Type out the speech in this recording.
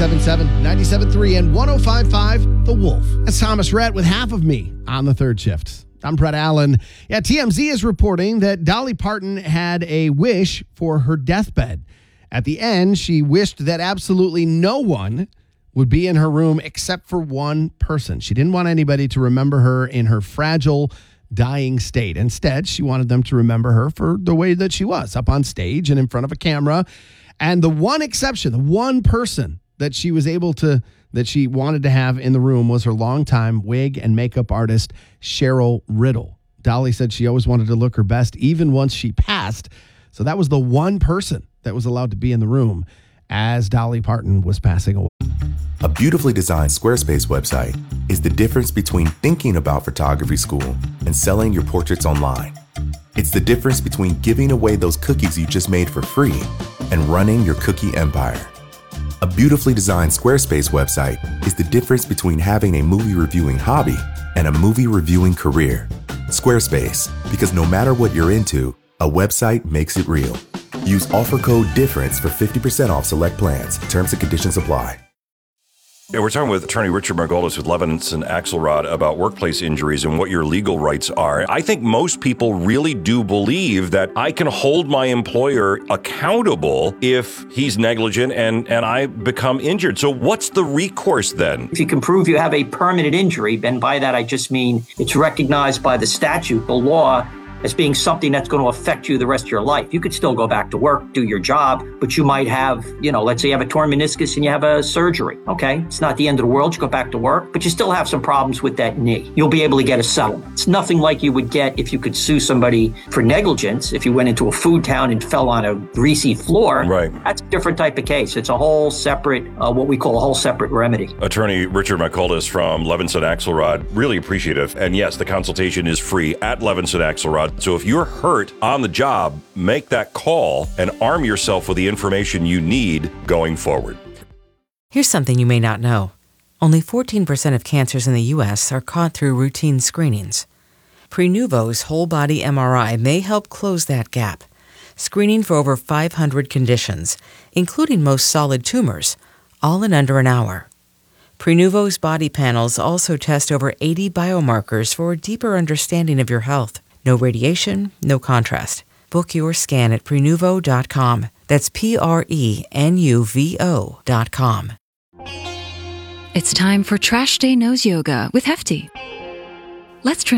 97.7, 97.3, and 105.5 The Wolf. That's Thomas Rhett with Half of Me on the third shift. I'm Brett Allen. Yeah, TMZ is reporting that Dolly Parton had a wish for her deathbed. At the end, she wished that absolutely no one would be in her room except for one person. She didn't want anybody to remember her in her fragile, dying state. Instead, she wanted them to remember her for the way that she was, up on stage and in front of a camera. And the one exception, the one person that she was able to, that she wanted to have in the room was her longtime wig and makeup artist, Cheryl Riddle. Dolly said she always wanted to look her best, even once she passed. So that was the one person that was allowed to be in the room as Dolly Parton was passing away. A beautifully designed Squarespace website is the difference between thinking about photography school and selling your portraits online. It's the difference between giving away those cookies you just made for free and running your cookie empire. A beautifully designed Squarespace website is the difference between having a movie reviewing hobby and a movie reviewing career. Squarespace, because no matter what you're into, a website makes it real. Use offer code DIFFERENCE for 50% off select plans. Terms and conditions apply. Yeah, we're talking with attorney Richard Margolis with Levinson Axelrod about workplace injuries and what your legal rights are. I think most people really do believe that I can hold my employer accountable if he's negligent and I become injured. So what's the recourse then? If you can prove you have a permanent injury, and by that I just mean it's recognized by the statute, the law, as being something that's going to affect you the rest of your life. You could still go back to work, do your job, but you might have, let's say you have a torn meniscus and you have a surgery, okay? It's not the end of the world. You go back to work, but you still have some problems with that knee. You'll be able to get a settlement. It's nothing like you would get if you could sue somebody for negligence. If you went into a food town and fell on a greasy floor, right? That's a different type of case. It's a whole separate, what we call a whole separate remedy. Attorney Richard Margolis from Levinson Axelrod, really appreciative. And yes, the consultation is free at Levinson Axelrod. So if you're hurt on the job, make that call and arm yourself with the information you need going forward. Here's something you may not know. Only 14% of cancers in the U.S. are caught through routine screenings. Prenuvo's whole-body MRI may help close that gap, screening for over 500 conditions, including most solid tumors, all in under an hour. Prenuvo's body panels also test over 80 biomarkers for a deeper understanding of your health. No radiation, no contrast. Book your scan at Prenuvo.com. That's Prenuvo.com. It's time for Trash Day Nose Yoga with Hefty. Let's